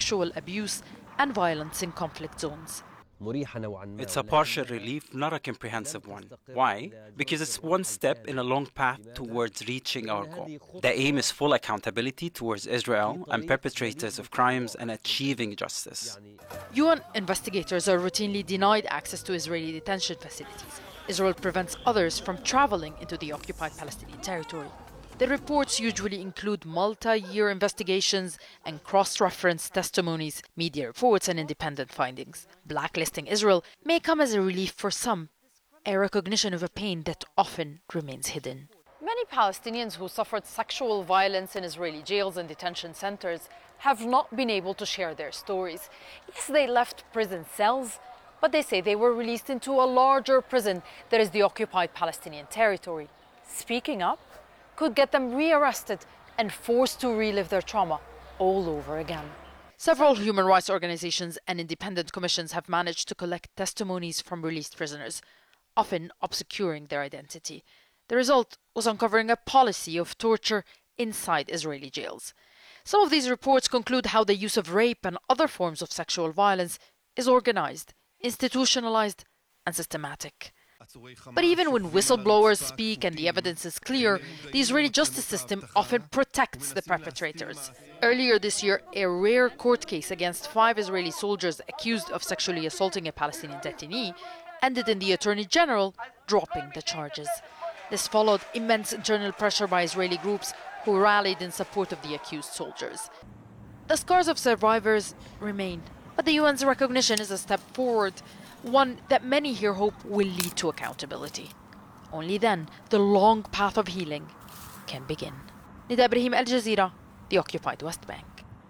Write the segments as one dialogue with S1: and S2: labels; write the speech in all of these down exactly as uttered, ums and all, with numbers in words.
S1: sexual abuse and violence in conflict zones.
S2: It's a partial relief, not a comprehensive one. Why? Because it's one step in a long path towards reaching our goal. The aim is full accountability towards Israel and perpetrators of crimes and achieving justice.
S1: U N investigators are routinely denied access to Israeli detention facilities. Israel prevents others from traveling into the occupied Palestinian territory. The reports usually include multi-year investigations and cross-reference testimonies, media reports and independent findings. Blacklisting Israel may come as a relief for some, a recognition of a pain that often remains hidden. Many Palestinians who suffered sexual violence in Israeli jails and detention centers have not been able to share their stories. Yes, they left prison cells, but they say they were released into a larger prison that is the occupied Palestinian territory. Speaking up could get them rearrested and forced to relive their trauma all over again. Several human rights organizations and independent commissions have managed to collect testimonies from released prisoners, often obscuring their identity. The result was uncovering a policy of torture inside Israeli jails. Some of these reports conclude how the use of rape and other forms of sexual violence is organized, institutionalized, and systematic. But even when whistleblowers speak and the evidence is clear, the Israeli justice system often protects the perpetrators. Earlier this year, a rare court case against five Israeli soldiers accused of sexually assaulting a Palestinian detainee ended in the Attorney General dropping the charges. This followed immense internal pressure by Israeli groups who rallied in support of the accused soldiers. The scars of survivors remain, but the U N's recognition is a step forward, one that many here hope will lead to accountability. Only then the long path of healing can begin. Nida Ibrahim, Al Jazeera, the occupied West Bank.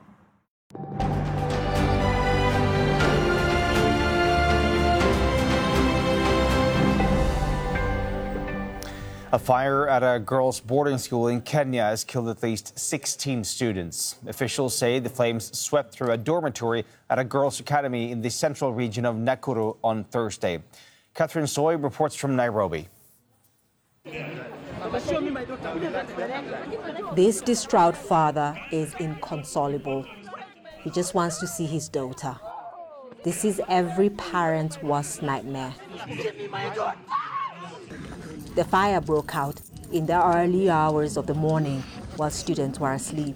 S3: A fire at a girls' boarding school in Kenya has killed at least sixteen students. Officials say the flames swept through a dormitory at a girls' academy in the central region of Nakuru on Thursday. Catherine Soy reports from Nairobi.
S4: This distraught father is inconsolable. He just wants to see his daughter. This is every parent's worst nightmare. The fire broke out in the early hours of the morning while students were asleep.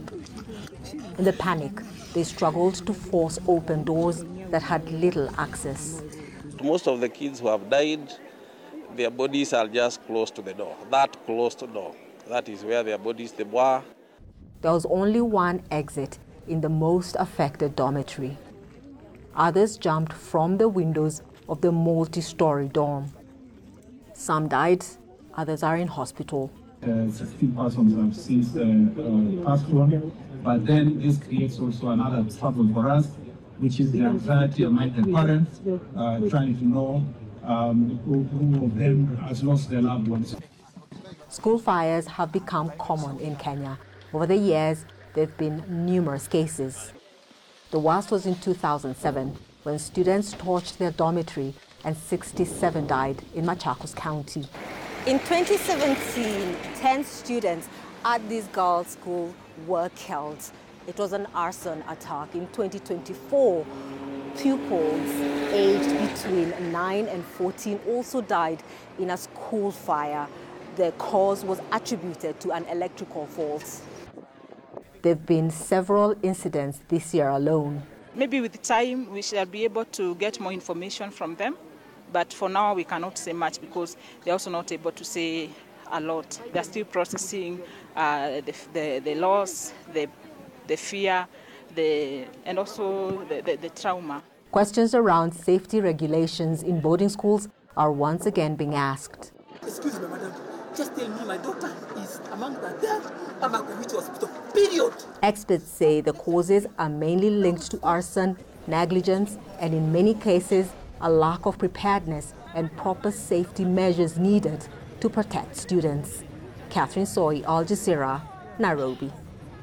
S4: In the panic, they struggled to force open doors that had little access.
S5: Most of the kids who have died, their bodies are just close to the door, that close to the door. That is where their bodies they were.
S4: There was only one exit in the most affected dormitory. Others jumped from the windows of the multi-story dorm. Some died. Others are in hospital.
S6: Uh, sixteen persons have since uh, uh, passed on, but then this creates also another problem for us, which is the anxiety among the parents, uh, trying to know um, who, who of them has lost their loved ones.
S4: School fires have become common in Kenya. Over the years, there have been numerous cases. The worst was in two thousand seven, when students torched their dormitory and sixty-seven died in Machakos County.
S7: In twenty seventeen, ten students at this girls' school were killed. It was an arson attack. In twenty twenty-four, pupils aged between nine and fourteen also died in a school fire. The cause was attributed to an electrical fault.
S4: There have been several incidents this year alone.
S8: Maybe with time we shall be able to get more information from them. But for now, we cannot say much because they're also not able to say a lot. They're still processing uh, the, the, the loss, the, the fear, the, and also the, the, the trauma.
S4: Questions around safety regulations in boarding schools are once again being asked.
S9: Excuse me, madam. Just tell me my daughter is among the dead. I'm going to hospital. Period.
S4: Experts say the causes are mainly linked to arson, negligence, and in many cases, a lack of preparedness and proper safety measures needed to protect students. Catherine Soy, Al Jazeera, Nairobi.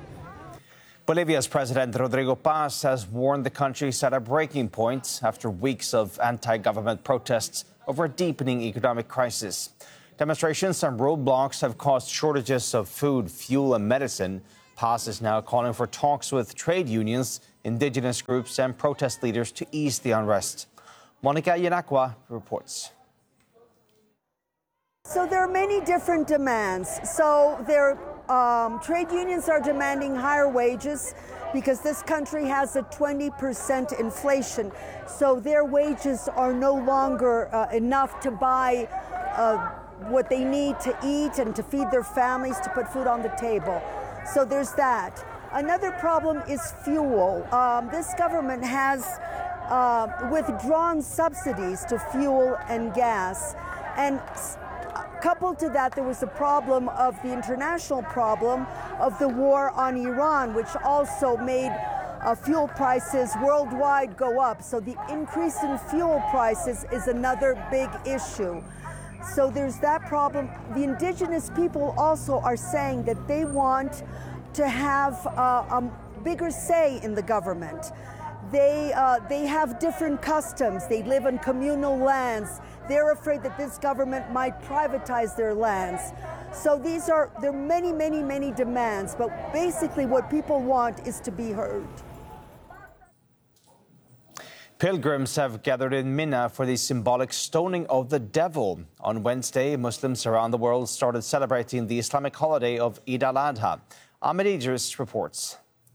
S3: Bolivia's President Rodrigo Paz has warned the country is at a breaking point after weeks of anti-government protests over a deepening economic crisis. Demonstrations and roadblocks have caused shortages of food, fuel and medicine. Paz is now calling for talks with trade unions, indigenous groups and protest leaders to ease the unrest. Monica Yanakwa reports.
S10: So there are many different demands. So there, um, trade unions are demanding higher wages because this country has a twenty percent inflation. So their wages are no longer uh, enough to buy uh, what they need to eat and to feed their families, to put food on the table. So there's that. Another problem is fuel. Um, this government has uh, withdrawn subsidies to fuel and gas. And coupled to that, there was the problem of the international problem of the war on Iran, which also made uh, fuel prices worldwide go up. So the increase in fuel prices is another big issue. So there's that problem. The indigenous people also are saying that they want to have uh, a bigger say in the government. They, uh, they have different customs. They live on communal lands. They're afraid that this government might privatize their lands. So these are, there are many, many, many demands, but basically what people want is to be heard.
S3: Pilgrims have gathered in Mina for the symbolic stoning of the devil. On Wednesday, Muslims around the world started celebrating the Islamic holiday of Eid al-Adha. Ahmed Idris reports.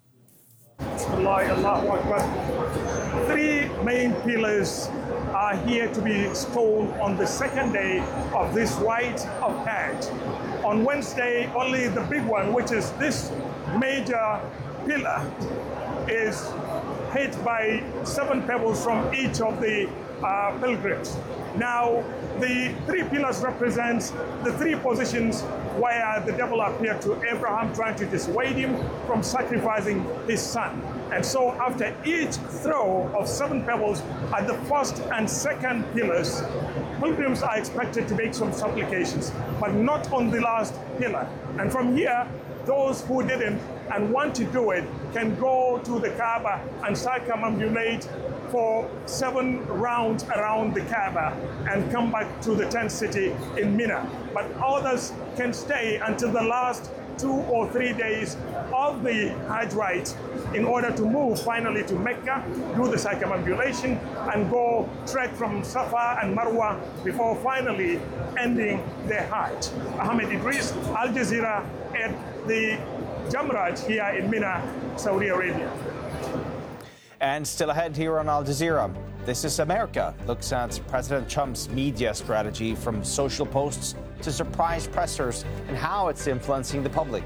S11: Three main pillars are here to be stoned on the second day of this rite of Hajj. On Wednesday, only the big one, which is this major pillar, is hit by seven pebbles from each of the uh, pilgrims. Now, the three pillars represent the three positions where the devil appeared to Abraham, trying to dissuade him from sacrificing his son. And so after each throw of seven pebbles at the first and second pillars, pilgrims are expected to make some supplications, but not on the last pillar. And from here, those who didn't and want to do it can go to the Kaaba and circumambulate for seven rounds around the Kaaba and come back to the tent city in Mina. But others can stay until the last two or three days of the Hajj rite in order to move finally to Mecca, do the circumambulation, and go trek from Safa and Marwa before finally ending their Hajj. Ahmed Idris, Al Jazeera, at the Jamrat here in Mina, Saudi Arabia.
S3: And still ahead here on Al Jazeera, This is America looks at President Trump's media strategy from social posts to surprise pressers and how it's influencing the public.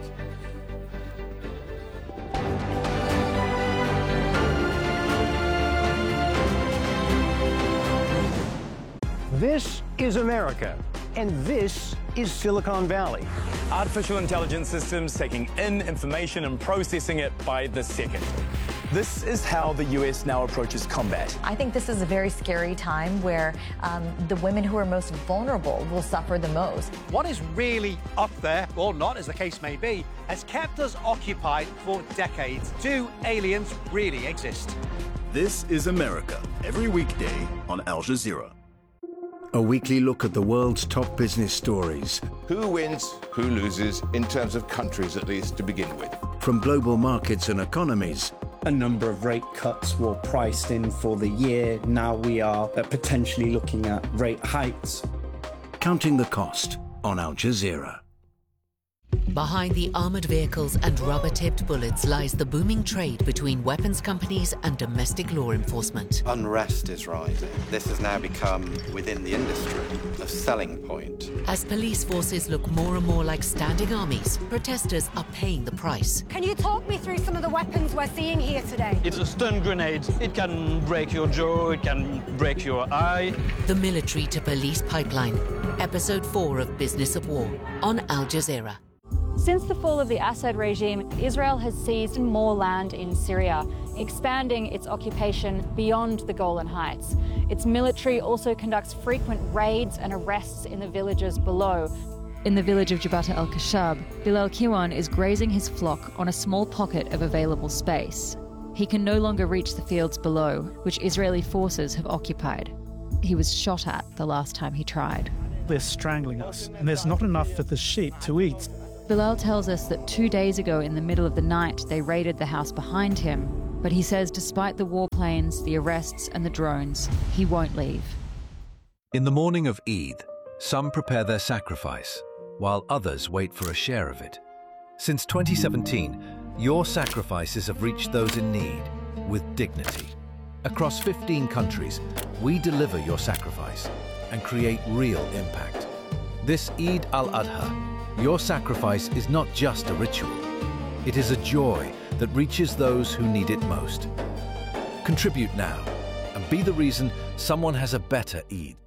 S12: This is America, and this is Silicon Valley.
S13: Artificial intelligence systems taking in information and processing it by the second. This is how the U S now approaches combat.
S14: I think this is a very scary time where um, the women who are most vulnerable will suffer the most.
S15: What is really up there, or not as the case may be, has kept us occupied for decades. Do aliens really exist?
S16: This is America, every weekday on Al Jazeera.
S17: A weekly look at the world's top business stories.
S18: Who wins, who loses, in terms of countries at least to begin with.
S17: From global markets and economies.
S19: A number of rate cuts were priced in for the year. Now we are potentially looking at rate hikes.
S17: Counting the cost on Al Jazeera.
S20: Behind the armoured vehicles and rubber-tipped bullets lies the booming trade between weapons companies and domestic law enforcement.
S21: Unrest is rising. This has now become, within the industry, a selling point.
S20: As police forces look more and more like standing armies, protesters are paying the price.
S22: Can you talk me through some of the weapons we're seeing here today?
S23: It's a stun grenade. It can break your jaw, it can break your eye.
S20: The military to police pipeline. Episode four of Business of War on Al Jazeera.
S24: Since the fall of the Assad regime, Israel has seized more land in Syria, expanding its occupation beyond the Golan Heights. Its military also conducts frequent raids and arrests in the villages below.
S25: In the village of Jabata el-Kashab, Bilal Kiwan is grazing his flock on a small pocket of available space. He can no longer reach the fields below, which Israeli forces have occupied. He was shot at the last time he tried.
S26: They're strangling us, and there's not enough for the sheep to eat.
S25: Bilal tells us that two days ago in the middle of the night, they raided the house behind him. But he says despite the warplanes, the arrests and the drones, he won't leave.
S1: In the morning of Eid, some prepare their sacrifice, while others wait for a share of it. Since twenty seventeen, your sacrifices have reached those in need with dignity. Across fifteen countries, we deliver your sacrifice and create real impact. This Eid al-Adha, your sacrifice is not just a ritual. It is a joy that reaches those who need it most. Contribute now and be the reason someone has a better Eid.